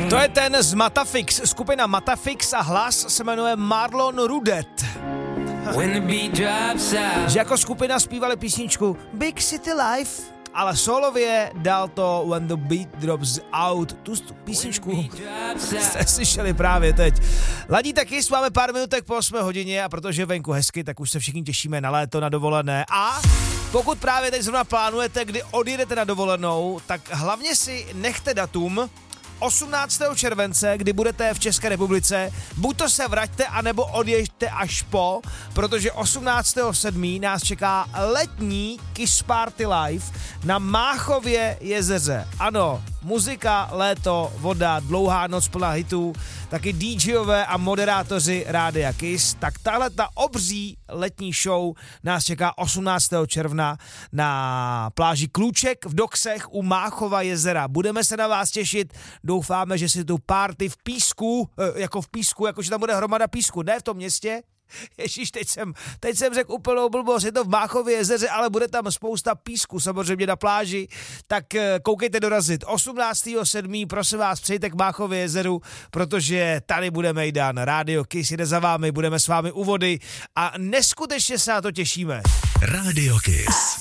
To je ten z Matafix, skupina Matafix a hlas se jmenuje Marlon Rudet. Že jako skupina zpívali písničku Big City Life, ale solově dal to When the Beat Drops Out, tu písničku jste slyšeli právě teď. Ladí taky, máme pár minutek po 8 hodině a protože je venku hezky, tak už se všichni těšíme na léto, na dovolené a pokud právě teď zrovna plánujete, kdy odjedete na dovolenou, tak hlavně si nechte datum 18. července, kdy budete v České republice, buď to se vraťte, anebo odjeďte až po, protože 18.7. nás čeká letní Kiss Party Live na Máchově jezeře. Ano, muzika, léto, voda, dlouhá noc plná hitů, taky DJové a moderátoři Rádia Kiss, tak tahle ta obří letní show nás čeká 18. června na pláži Kluček v Doksech u Máchova jezera. Budeme se na vás těšit, doufáme, že si tu party v písku, jakože tam bude hromada písku, ne v tom městě. Ježíš, teď jsem řekl úplnou blbost, je to v Máchově jezeře, ale bude tam spousta písku, samozřejmě na pláži, tak koukejte dorazit. 18.7. prosím vás, přejďte k Máchově jezeru, protože tady bude mejdan. Rádio Kiss jde za vámi, budeme s vámi u vody a neskutečně se na to těšíme. Rádio Kiss.